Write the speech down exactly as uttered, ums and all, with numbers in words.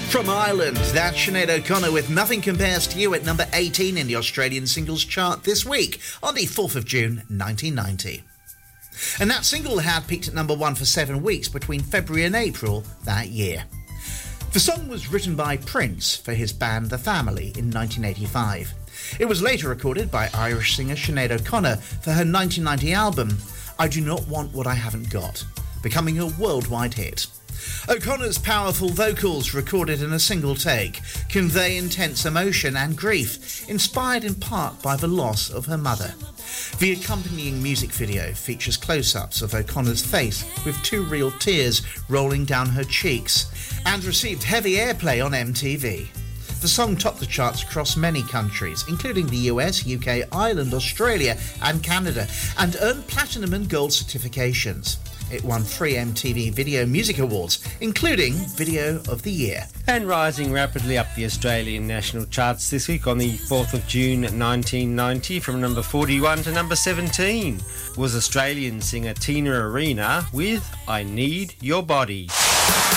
From Ireland, that's Sinead O'Connor with Nothing Compares to You at number eighteen in the Australian singles chart this week on the fourth of June nineteen ninety. And that single had peaked at number one for seven weeks between February and April that year. The song was written by Prince for his band The Family in nineteen eighty-five. It was later recorded by Irish singer Sinead O'Connor for her nineteen ninety album I Do Not Want What I Haven't Got, becoming a worldwide hit. O'Connor's powerful vocals, recorded in a single take, convey intense emotion and grief, inspired in part by the loss of her mother. The accompanying music video features close-ups of O'Connor's face with two real tears rolling down her cheeks, and received heavy airplay on M T V. The song topped the charts across many countries, including the U S, U K, Ireland, Australia and Canada, and earned platinum and gold certifications. It won three M T V Video Music Awards, including Video of the Year. And rising rapidly up the Australian national charts this week on the fourth of June nineteen ninety, from number forty-one to number seventeen, was Australian singer Tina Arena with I Need Your Body.